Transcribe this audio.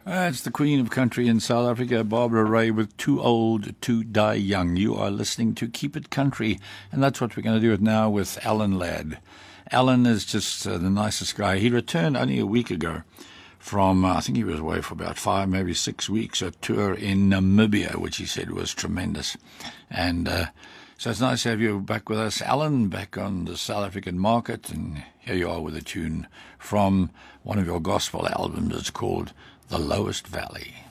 It's the Queen of Country in South Africa, Barbara Ray, with Too Old to Die Young. You are listening to Keep It Country, and that's what we're going to do it now with Alan Ladd. Alan is just the nicest guy. He returned only a week ago from, I think he was away for about 5, maybe 6 weeks, a tour in Namibia, which he said was tremendous. And so it's nice to have you back with us, Alan, back on the South African market. And here you are with a tune from one of your gospel albums. It's called The Lowest Valley.